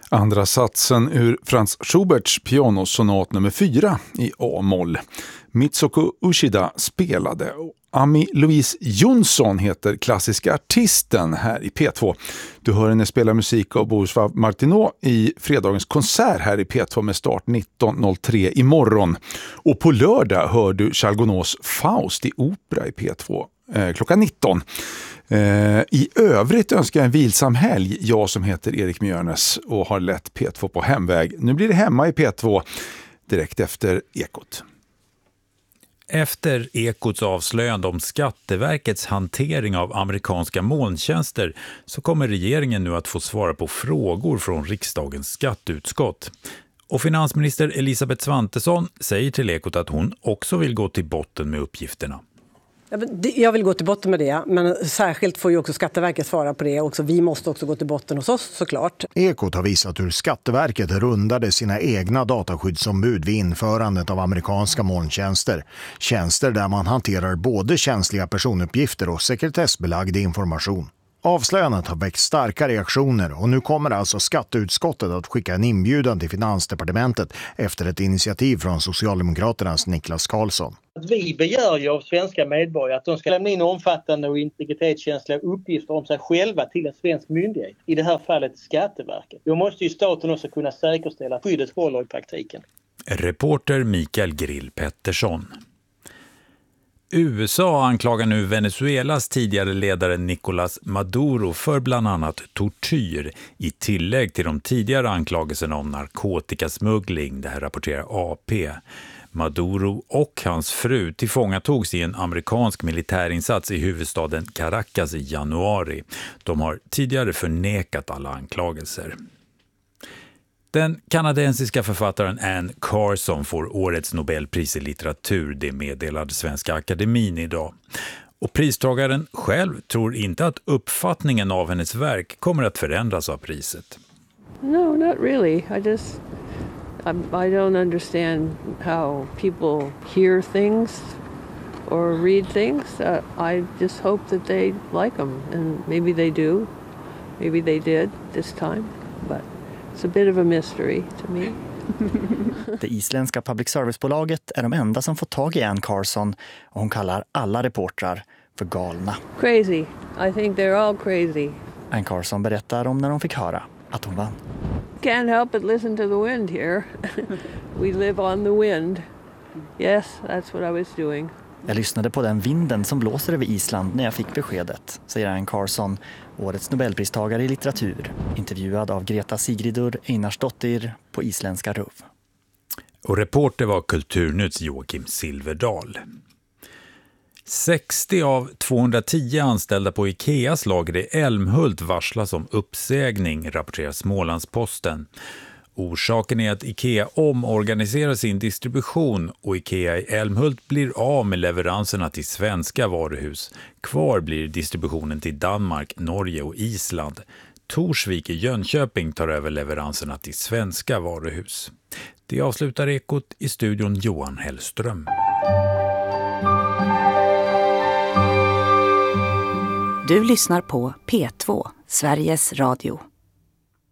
Andra satsen ur Franz Schuberts pianosonat nummer 4 i A-moll. Mitsuko Ushida spelade och Ami Louise Jonsson heter klassiska artisten här i P2. Du hör henne spela musik av Bohuslav Martinot i fredagens konsert här i P2 med start 19.03 imorgon. Och på lördag hör du Charles Gounod's Faust i opera i P2 klockan 19. I övrigt önskar jag en vilsam helg, jag som heter Erik Mjörnes och har lett P2 på hemväg. Nu blir det hemma i P2 direkt efter Ekot. Efter Ekots avslöjande om Skatteverkets hantering av amerikanska molntjänster så kommer regeringen nu att få svara på frågor från riksdagens skatteutskott. Och finansminister Elisabeth Svantesson säger till Ekot att hon också vill gå till botten med uppgifterna. Jag vill gå till botten med det, men särskilt får ju också Skatteverket svara på det. Också vi måste också gå till botten hos oss såklart. Ekot har visat hur Skatteverket rundade sina egna dataskyddsombud vid införandet av amerikanska molntjänster. Tjänster där man hanterar både känsliga personuppgifter och sekretessbelagd information. Avslöjandet har väckt starka reaktioner och nu kommer alltså skatteutskottet att skicka en inbjudan till Finansdepartementet efter ett initiativ från Socialdemokraternas Niklas Karlsson. Vi begär ju av svenska medborgare att de ska lämna in omfattande och integritetskänsliga uppgifter om sig själva till en svensk myndighet. I det här fallet Skatteverket. Då måste ju staten också kunna säkerställa att skyddet håller i praktiken. Reporter Mikael Grill Pettersson. USA anklagar nu Venezuelas tidigare ledare Nicolás Maduro för bland annat tortyr i tillägg till de tidigare anklagelserna om narkotikasmuggling, det här rapporterar AP. Maduro och hans fru tillfångatogs i en amerikansk militärinsats i huvudstaden Caracas i januari. De har tidigare förnekat alla anklagelser. Den kanadensiska författaren Anne Carson får årets Nobelpris i litteratur, det meddelade Svenska Akademin idag. Och pristagaren själv tror inte att uppfattningen av hennes verk kommer att förändras av priset. No, not really. I don't understand how people hear things or read things. I just hope that they like them, and maybe they do. Maybe they did this time, but it's a bit of a mystery to me. Det isländska public service-bolaget är de enda som får tag i Anne Carson och hon kallar alla reportrar för galna. Crazy. I think they're all crazy. Anne Carson berättar om när de fick höra att hon vann. Can't help but listen to the wind here. We live on the wind. Yes, that's what I was doing. Jag lyssnade på den vinden som blåser över Island när jag fick beskedet, säger Anne Carson, årets Nobelpristagare i litteratur, intervjuad av Greta Sigridur Einarsdottir på isländska RUV. Och reporter var Kulturnytts Joakim Silverdal. 60 av 210 anställda på Ikeas lager i Älmhult varslas om uppsägning, rapporterar Smålandsposten. Orsaken är att Ikea omorganiserar sin distribution och Ikea i Älmhult blir av med leveranserna till svenska varuhus. Kvar blir distributionen till Danmark, Norge och Island. Torsvik i Jönköping tar över leveranserna till svenska varuhus. Det avslutar Ekot, i studion Johan Hellström. Du lyssnar på P2, Sveriges Radio.